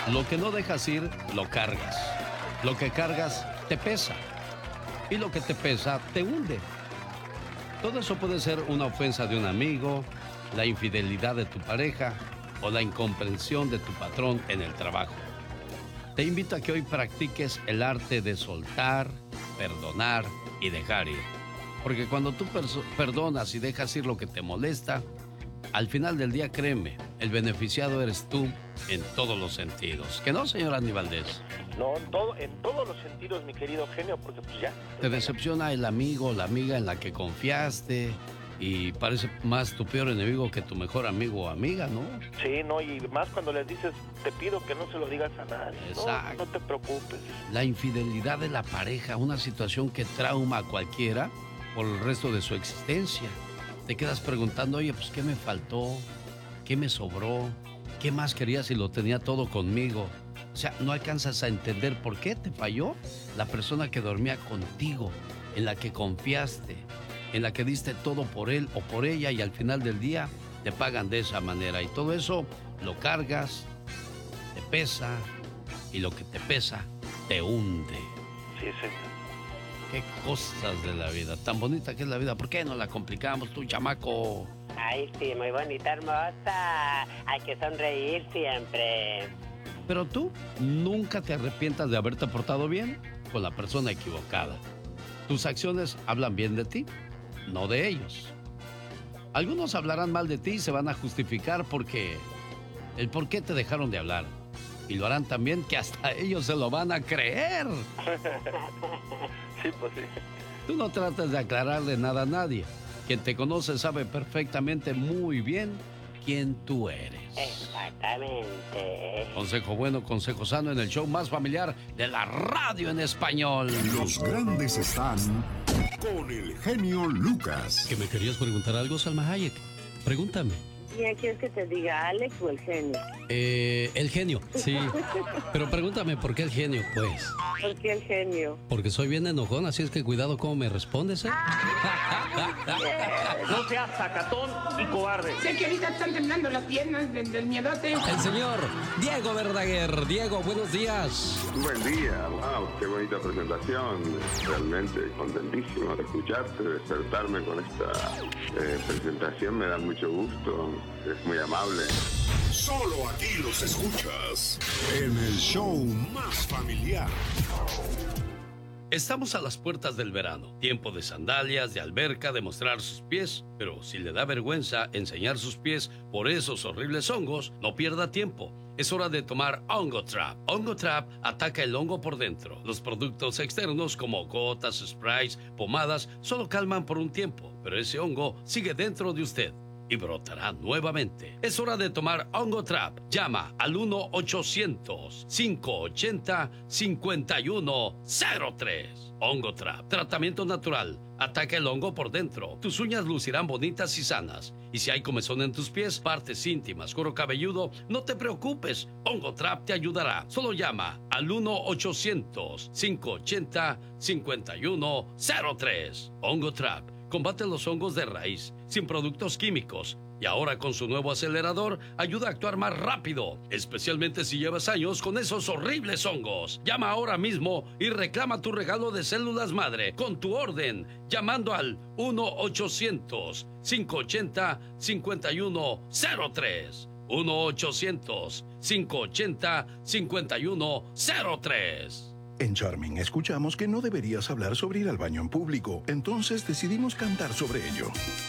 Lo que no dejas ir, lo cargas. Lo que cargas, te pesa. Y lo que te pesa, te hunde. Todo eso puede ser una ofensa de un amigo, la infidelidad de tu pareja o la incomprensión de tu patrón en el trabajo. Te invito a que hoy practiques el arte de soltar, perdonar y dejar ir. Porque cuando tú perdonas y dejas ir lo que te molesta, al final del día, créeme, el beneficiado eres tú en todos los sentidos. ¿Que no, señor Andy Valdés? No, en todos los sentidos, mi querido genio, porque pues ya... Te decepciona el amigo o la amiga en la que confiaste y parece más tu peor enemigo que tu mejor amigo o amiga, ¿no? Sí, no, y más cuando les dices, te pido que no se lo digas a nadie. Exacto. No te preocupes. La infidelidad de la pareja, una situación que trauma a cualquiera por el resto de su existencia. Te quedas preguntando, oye, pues, ¿qué me faltó? ¿Qué me sobró? ¿Qué más quería si lo tenía todo conmigo? O sea, no alcanzas a entender por qué te falló la persona que dormía contigo, en la que confiaste, en la que diste todo por él o por ella y al final del día te pagan de esa manera. Y todo eso lo cargas, te pesa y lo que te pesa te hunde. Sí, señor. Qué cosas de la vida, tan bonita que es la vida. ¿Por qué no la complicamos, tú, chamaco? Ay, sí, muy bonita, hermosa. Hay que sonreír siempre. Pero tú nunca te arrepientas de haberte portado bien con la persona equivocada. Tus acciones hablan bien de ti, no de ellos. Algunos hablarán mal de ti y se van a justificar porque el por qué te dejaron de hablar. Y lo harán también que hasta ellos se lo van a creer. Sí, pues sí. Tú no trates de aclararle nada a nadie. Quien te conoce sabe perfectamente muy bien quién tú eres. Exactamente. Consejo bueno, consejo sano en el show más familiar de la radio en español. Los grandes están con el genio Lucas. ¿Que me querías preguntar algo, Salma Hayek? Pregúntame. ¿Quién quieres que te diga, Alex o el genio? El genio, sí. Pero pregúntame, ¿por qué el genio, pues? ¿Por qué el genio? Porque soy bien enojón, así es que cuidado cómo me respondes, ¿eh? No seas sacatón y cobarde. Sé que ahorita están temblando las piernas del miedote. El señor Diego Verdaguer. Diego, buenos días. Buen día, wow, qué bonita presentación. Realmente contentísimo de escucharte, de despertarme con esta presentación, me da mucho gusto, es muy amable. Solo aquí los escuchas en el show más familiar. Estamos a las puertas del verano, tiempo de sandalias, de alberca, de mostrar sus pies, pero si le da vergüenza enseñar sus pies por esos horribles hongos, no pierda tiempo. Es hora de tomar Hongo Trap. Hongo Trap ataca el hongo por dentro. Los productos externos como gotas, sprays, pomadas, solo calman por un tiempo, pero ese hongo sigue dentro de usted y brotará nuevamente. Es hora de tomar Hongo Trap. Llama al 1-800-580-5103. Hongo Trap. Tratamiento natural. Ataca el hongo por dentro. Tus uñas lucirán bonitas y sanas. Y si hay comezón en tus pies, partes íntimas, cuero cabelludo, no te preocupes. Hongo Trap te ayudará. Solo llama al 1-800-580-5103. Hongo Trap. Combate los hongos de raíz, sin productos químicos. Y ahora con su nuevo acelerador, ayuda a actuar más rápido, especialmente si llevas años con esos horribles hongos. Llama ahora mismo y reclama tu regalo de células madre con tu orden, llamando al 1-800-580-5103. 1-800-580-5103. En Charming escuchamos que no deberías hablar sobre ir al baño en público, entonces decidimos cantar sobre ello.